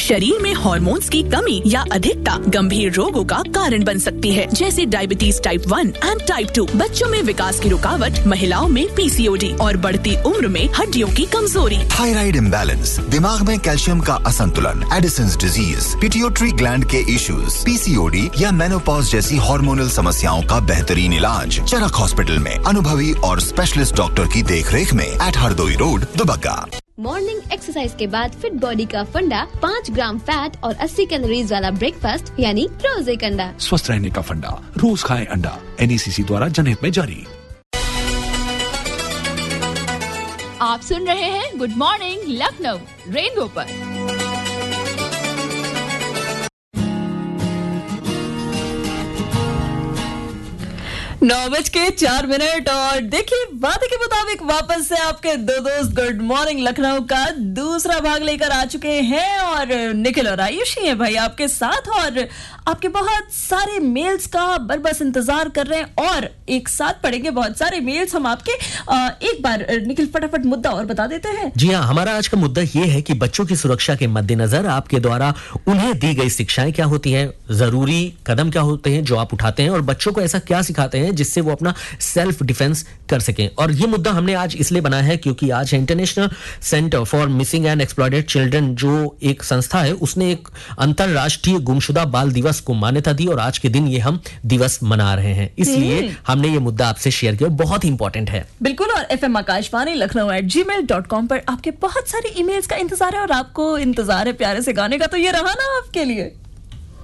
शरीर में हॉर्मोन्स की कमी या अधिकता गंभीर रोगों का कारण बन सकती है, जैसे डायबिटीज टाइप 1 एंड टाइप 2, बच्चों में विकास की रुकावट, महिलाओं में पीसीओडी और बढ़ती उम्र में हड्डियों की कमजोरी। थायराइड इम्बैलेंस, दिमाग में कैल्शियम का असंतुलन, एडिसन्स डिजीज, पिट्यूटरी ग्लैंड के इश्यूज, पीसीओडी या मेनोपॉज जैसी हार्मोनल समस्याओं का बेहतरीन इलाज चरक हॉस्पिटल में अनुभवी और स्पेशलिस्ट डॉक्टर की देखरेख में eight Hardoi road, Dubagga. Morning exercise के बाद फिट बॉडी का फंडा 5 ग्राम फैट और 80 कैलोरीज वाला ब्रेकफास्ट यानी रोज एक अंडा। स्वस्थ रहने का फंडा, रोज खाएं अंडा। एनईसीसी द्वारा जनहित में जारी। आप सुन रहे हैं गुड मॉर्निंग लखनऊ रेनबो पर। 9:04 और देखिए वादे के मुताबिक वापस से आपके दो दोस्त गुड मॉर्निंग लखनऊ का दूसरा भाग लेकर आ चुके हैं और निखिल और आयुषी हैं भाई आपके साथ, और आपके बहुत सारे मेल्स का बरबस इंतजार कर रहे हैं और एक साथ पढ़ेंगे बहुत सारे मेल्स हम आपके। एक बार निखिल फटाफट मुद्दा और बता देते हैं। जी हाँ, हमारा आज का मुद्दा ये है कि बच्चों की सुरक्षा के मद्देनजर आपके द्वारा उन्हें दी गई शिक्षाएं क्या होती हैं, जरूरी कदम क्या होते हैं जो आप उठाते हैं और बच्चों को ऐसा क्या सिखाते हैं जिससे वो अपना सेल्फ डिफेंस कर सकें। और ये मुद्दा हमने आज इसलिए बनाया है क्योंकि आज international centre for missing and exploited children जो एक संस्था है उसने एक अंतरराष्ट्रीय गुमशुदा बाल दिवस को मान्यता दी और आज के दिन ये हम दिवस मना रहे हैं, इसलिए हमने ये मुद्दा आपसे शेयर किया, बहुत ही इंपॉर्टेंट है। बिल्कुल, और FM आकाशवाणी लखनऊ @gmail.com पर आपके बहुत सारे ईमेल्स का इंतजार है और आपको इंतजार है प्यारे से गाने का, तो ये रहा ना आपके लिए।